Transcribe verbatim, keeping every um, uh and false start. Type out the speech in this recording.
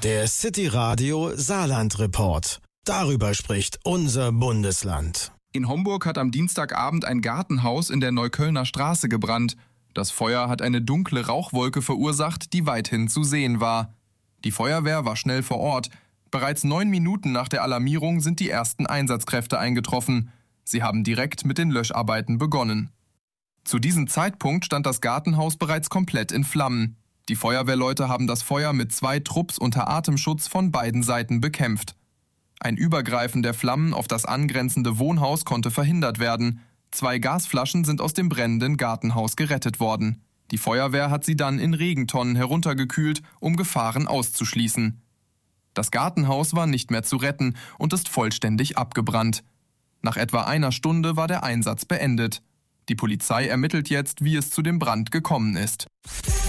Der City Radio Saarland Report. Darüber spricht unser Bundesland. In Homburg hat am Dienstagabend ein Gartenhaus in der Neuköllner Straße gebrannt. Das Feuer hat eine dunkle Rauchwolke verursacht, die weithin zu sehen war. Die Feuerwehr war schnell vor Ort. Bereits neun Minuten nach der Alarmierung sind die ersten Einsatzkräfte eingetroffen. Sie haben direkt mit den Löscharbeiten begonnen. Zu diesem Zeitpunkt stand das Gartenhaus bereits komplett in Flammen. Die Feuerwehrleute haben das Feuer mit zwei Trupps unter Atemschutz von beiden Seiten bekämpft. Ein Übergreifen der Flammen auf das angrenzende Wohnhaus konnte verhindert werden. Zwei Gasflaschen sind aus dem brennenden Gartenhaus gerettet worden. Die Feuerwehr hat sie dann in Regentonnen heruntergekühlt, um Gefahren auszuschließen. Das Gartenhaus war nicht mehr zu retten und ist vollständig abgebrannt. Nach etwa einer Stunde war der Einsatz beendet. Die Polizei ermittelt jetzt, wie es zu dem Brand gekommen ist.